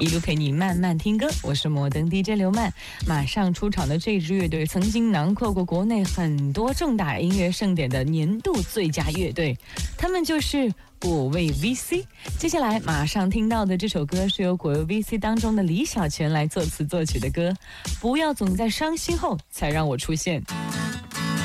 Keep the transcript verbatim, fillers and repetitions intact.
一路陪你慢慢听歌，我是摩登 D J 刘曼。马上出场的这支乐队曾经囊括过国内很多重大音乐盛典的年度最佳乐队，他们就是果味 V C。 接下来马上听到的这首歌是由果味 V C 当中的李小泉来作词作曲的歌，不要总在伤心后才让我出现。